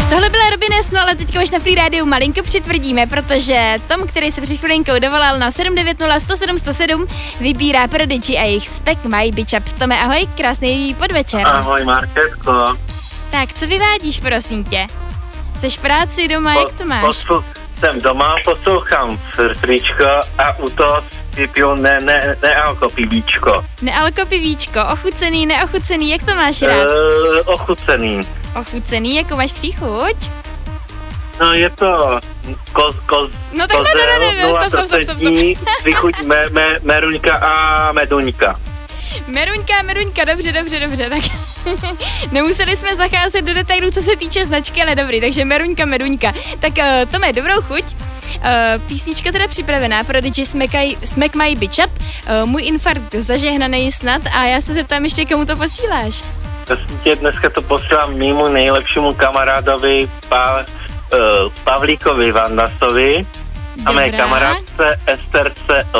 Tohle byla Robines, no ale teďka už na Free Rádiu malinko přitvrdíme, protože Tom, který se před chvilinkou dovolal na 790 107 107, vybírá Prodigy a jejich Spec My Bitch Up. Tome, ahoj, krásný podvečer. Ahoj, Markétko. Tak, co vyvádíš, prosím tě? Seš v práci doma, jak to máš? Jsem doma, poslouchám fričko a u toho si piju nealko pivíčko. Nealko pivíčko, ochucený, neochucený, jak to máš rád? Ochucený. Ochucený, jakou máš příchuť? No je to no takhle, stop. Příchuť meruňka a meduňka. Meruňka, dobře, tak nemuseli jsme zacházet do detailů, co se týče značky, ale dobrý, takže meruňka. Tak to má dobrou chuť. Písnička teda připravená, Prodigy Smack My Bitch Up, můj infarkt zažehnaný snad a já se zeptám ještě, komu to posíláš? Prosím tě, dneska to posílám mému nejlepšímu kamarádovi Pavlíkovi Vandasovi a mé kamarádce Esterce